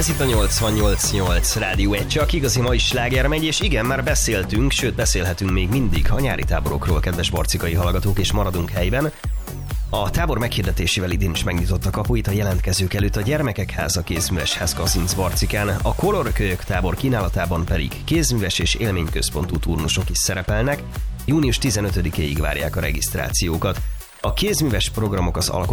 Ez itt a 88.8 Rádió 1, csak igazi mai sláger megy, és igen, már beszéltünk, sőt beszélhetünk még mindig a nyári táborokról, kedves barcikai hallgatók, és maradunk helyben. A tábor meghirdetésével idén is megnyitott a kapuit a jelentkezők előtt a Gyermekek Háza kézműves ház Kazincbarcikán, a Kolorkölyök tábor kínálatában pedig kézműves és élményközpontú turnusok is szerepelnek, június 15-éig várják a regisztrációkat. A kézműves programok az